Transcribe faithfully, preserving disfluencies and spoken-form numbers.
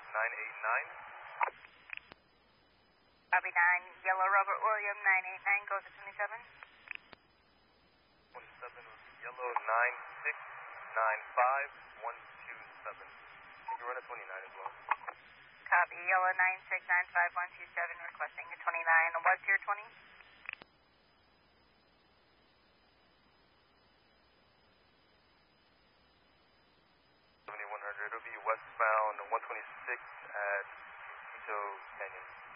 nine eight nine. Copy nine, Yellow Robert William, nine eight nine, go to twenty-seven. twenty-seven was Yellow nine six nine five one two seven. Can you run a twenty-nine as well? Copy, Yellow nine six nine five one two seven, requesting a twenty-nine. What's your twenty? seventy-one hundred, it'll be westbound one twenty-six at Ito Canyon.